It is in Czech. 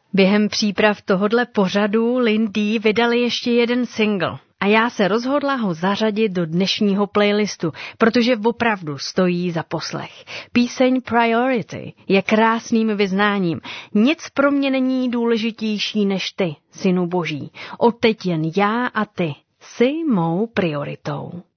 Během příprav tohodle pořadu Lindy vydali ještě jeden single a já se rozhodla ho zařadit do dnešního playlistu, protože opravdu stojí za poslech. Píseň Priority je krásným vyznáním. Nic pro mě není důležitější než ty, synu boží. Odteď jen já a ty, jsi mou prioritou.